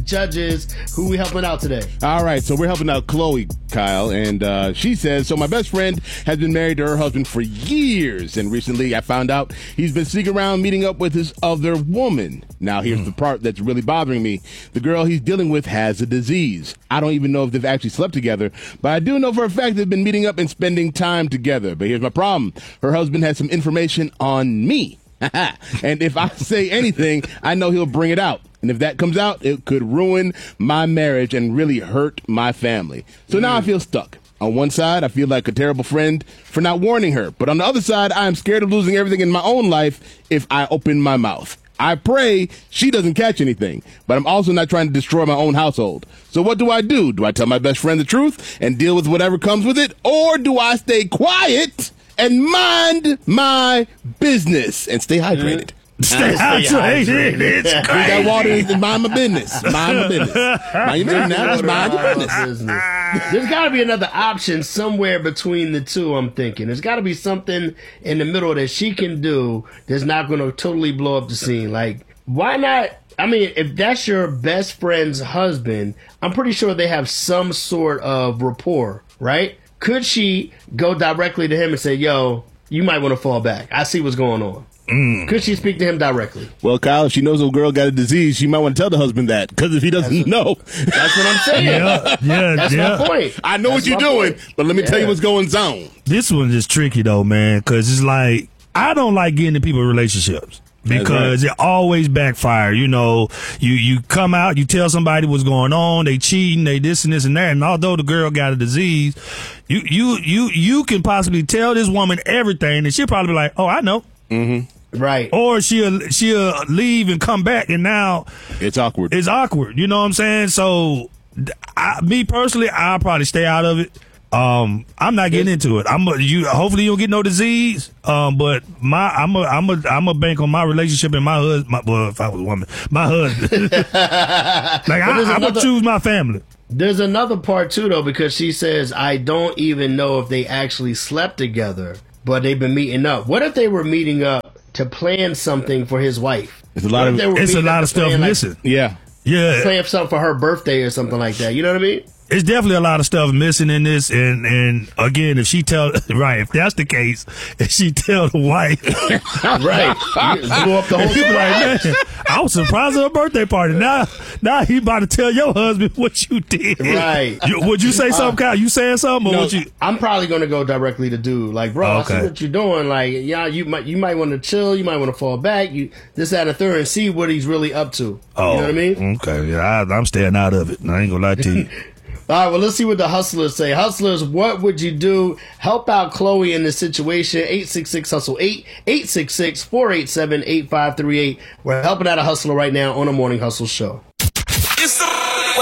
judges. Who we helping out today? All right, so we're helping out Chloe, Kyle, and she says, so my best friend has been married to her husband for years, and recently I found out he's been sneaking around meeting up with his other woman. Now, here's the part that's really bothering me. The girl he's dealing with has a disease. I don't even know if they've actually slept together, but I do know for a fact they've been meeting up and spending time together. But here's my problem. Her husband has some information on me. And if I say anything, I know he'll bring it out. And if that comes out, it could ruin my marriage and really hurt my family. So now I feel stuck. On one side, I feel like a terrible friend for not warning her. But on the other side, I am scared of losing everything in my own life if I open my mouth. I pray she doesn't catch anything, but I'm also not trying to destroy my own household. So what do? Do I tell my best friend the truth and deal with whatever comes with it? Or do I stay quiet and mind my business and stay hydrated? Stay hydrated. It's Drink crazy. that water and mind my business. Mind my business. Mind your business now. Just mind your business. There's got to be another option somewhere between the two, I'm thinking. There's got to be something in the middle that she can do that's not going to totally blow up the scene. Like, why not? I mean, if that's your best friend's husband, I'm pretty sure they have some sort of rapport, right? Could she go directly to him and say, yo, you might want to fall back. I see what's going on. Could she speak to him directly? Well, Kyle, if she knows a girl got a disease, she might want to tell the husband that. Because if he doesn't know. That's what I'm saying. That's my point. I know what you're doing, but let me tell you what's going on. This one is tricky, though, man, because it's like, I don't like getting into people's relationships. Because it always backfire. You know, you come out, you tell somebody what's going on, they cheating, they this and this and that, and although the girl got a disease, you can possibly tell this woman everything, and she'll probably be like, oh, I know. Right. Or she'll leave and come back, and now it's awkward. It's awkward. You know what I'm saying? So, me personally, I'll probably stay out of it. I'm not getting into it. Hopefully you don't get no disease. But I'm a bank on my relationship and my husband. Well, if I was a woman, my husband. Like I would choose my family. There's another part too, though, because she says I don't even know if they actually slept together, but they've been meeting up. What if they were meeting up to plan something for his wife? It's a lot of stuff missing. Yeah. Plan something for her birthday or something like that. You know what I mean? It's definitely a lot of stuff missing in this, and again, if if that's the case, if she tell the wife, right, blow up the whole people like, man, I was surprised at her birthday party. Now he about to tell your husband what you did. Right? Would you say something, Kyle? You saying something? Or would you? I'm probably gonna go directly to dude. Like, bro, I see what you're doing. Like, yeah, you might want to chill. You might want to fall back. This, that, and the third, and see what he's really up to. Oh, you know what I mean? Okay, yeah, I'm staying out of it. I ain't gonna lie to you. All right, well, let's see what the hustlers say. Hustlers, what would you do? Help out Chloe in this situation. 866-HUSTLE-8, 866-487-8538. We're helping out a hustler right now on the Morning Hustle Show. It's the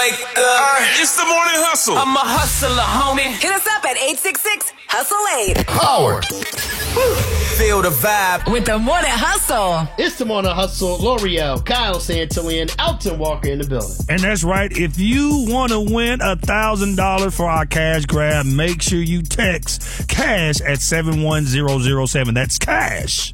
Morning Hustle. I'm a hustler, homie. Hit us up at 866-HUSTLE-8. Howard. Feel the vibe with the Morning Hustle. It's the Morning Hustle. L'Oreal, Kyle Santillan, Alton Walker in the building. And that's right. If you want to win $1,000 for our cash grab, make sure you text cash at 71007. That's cash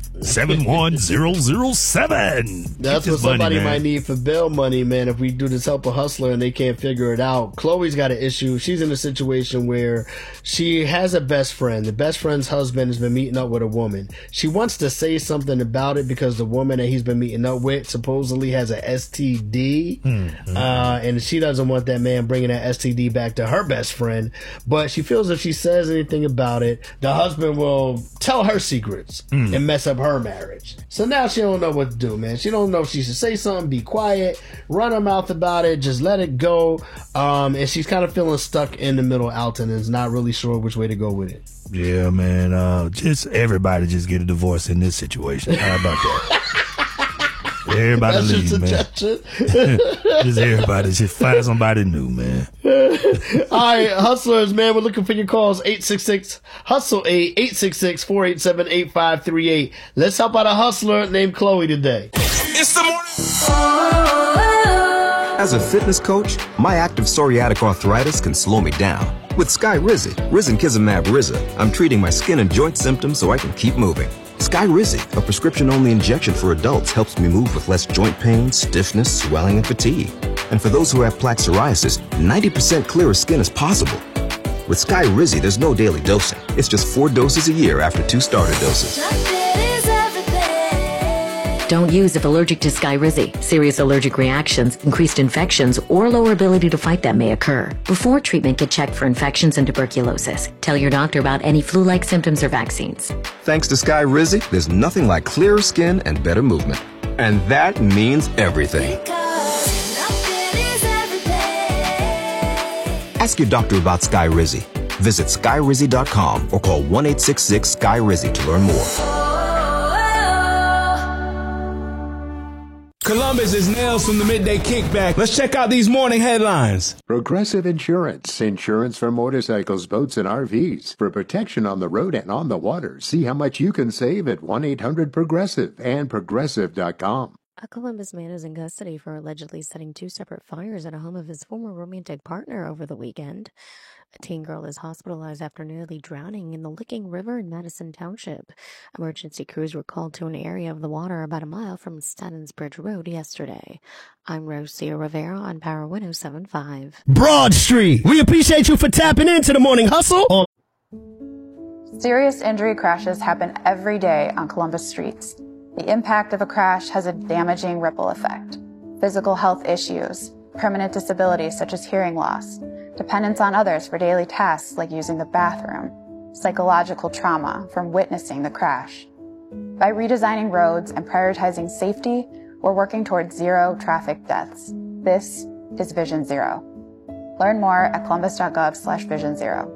71007. That's what somebody might need for bail money, man. If we do this help a hustler and they can't figure it out. Chloe's got an issue. She's in a situation where she has a best friend. The best friend's husband has been meeting up with a woman. She wants to say something about it because the woman that he's been meeting up with supposedly has a STD. And she doesn't want that man bringing that STD back to her best friend. But she feels if she says anything about it, the husband will tell her secrets and mess up her marriage. So now she don't know what to do, man. She don't know if she should say something, be quiet, run her mouth about it, just let it go. And she's kind of feeling stuck in the middle, Alton, and is not really sure which way to go with it. Yeah, man. Just everybody just get a divorce in this situation. How about that? Everybody leave, man. Just everybody. Just find somebody new, man. All right, hustlers, man. We're looking for your calls. 866-HUSTLE-8, 866-487-8538. Let's help out a hustler named Chloe today. It's the morning. As a fitness coach, my active psoriatic arthritis can slow me down. With Skyrizi, Risankizumab Riza, I'm treating my skin and joint symptoms so I can keep moving. Skyrizi, a prescription-only injection for adults, helps me move with less joint pain, stiffness, swelling, and fatigue. And for those who have plaque psoriasis, 90% clearer skin is possible. With Skyrizi, there's no daily dosing. It's just 4 doses a year after 2 starter doses. Don't use if allergic to Skyrizi. Serious allergic reactions, increased infections, or lower ability to fight them may occur. Before treatment, get checked for infections and tuberculosis. Tell your doctor about any flu-like symptoms or vaccines. Thanks to Skyrizi, there's nothing like clearer skin and better movement. And that means everything. Ask your doctor about Skyrizi. Visit Skyrizi.com or call 1-866-SKY-RIZZI to learn more. Columbus is Nails from the Midday Kickback. Let's check out these morning headlines. Progressive Insurance. Insurance for motorcycles, boats, and RVs. For protection on the road and on the water. See how much you can save at 1-800-PROGRESSIVE and Progressive.com. A Columbus man is in custody for allegedly setting 2 separate fires at a home of his former romantic partner over the weekend. A teen girl is hospitalized after nearly drowning in the Licking River in Madison Township. Emergency crews were called to an area of the water about a mile from Statons Bridge Road yesterday. I'm Rosia Rivera on Power 107.5. Broad Street, we appreciate you for tapping into the Morning Hustle. Serious injury crashes happen every day on Columbus streets. The impact of a crash has a damaging ripple effect. Physical health issues, permanent disabilities such as hearing loss, dependence on others for daily tasks like using the bathroom, psychological trauma from witnessing the crash. By redesigning roads and prioritizing safety, we're working towards 0 traffic deaths. This is Vision Zero. Learn more at columbus.gov/Vision Zero.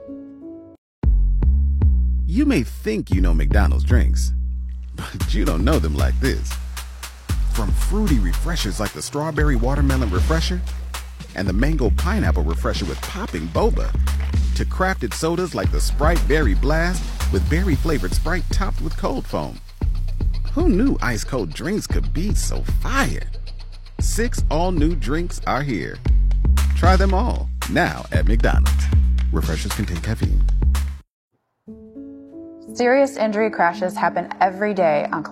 You may think you know McDonald's drinks, but you don't know them like this. From fruity refreshers like the Strawberry Watermelon Refresher and the Mango Pineapple Refresher with popping boba, to crafted sodas like the Sprite Berry Blast with berry-flavored Sprite topped with cold foam. Who knew ice-cold drinks could be so fire? 6 all-new drinks are here. Try them all, now at McDonald's. Refreshers contain caffeine. Serious injury crashes happen every day on